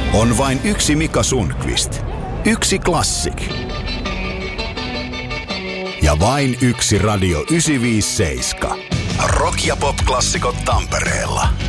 On vain yksi Mika Sundqvist. Yksi Classic. Ja vain yksi Radio 957. Rock- ja pop-klassikot Tampereella.